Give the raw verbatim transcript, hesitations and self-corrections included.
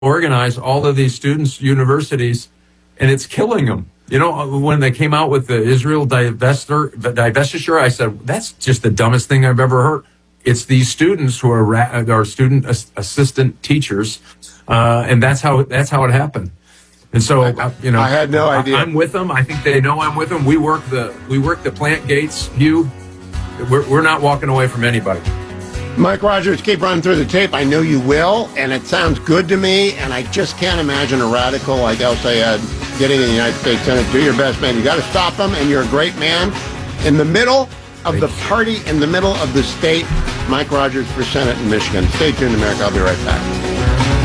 organize all of these students, universities, and it's killing them. You know, when they came out with the Israel divestor, divestiture, I said, that's just the dumbest thing I've ever heard. It's these students who are, ra- are student as- assistant teachers, uh, and that's how that's how it happened. And so, I, uh, you know, I had no idea. I'm with them. I think they know I'm with them. We work the we work the plant gates. You, we're we're not walking away from anybody. Mike Rogers, keep running through the tape. I know you will, and it sounds good to me, and I just can't imagine a radical like El Sayed getting in the United States Senate. Do your best, man. You got to stop them, and you're a great man. In the middle of the party, in the middle of the state, Mike Rogers for Senate in Michigan. Stay tuned, America. I'll be right back.